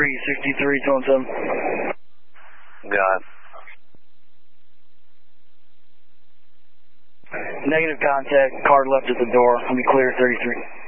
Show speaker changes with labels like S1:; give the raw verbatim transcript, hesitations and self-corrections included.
S1: three sixty-three, two one seven.
S2: Got it.
S1: Negative contact, car left at the door. I'll be clear, thirty-three.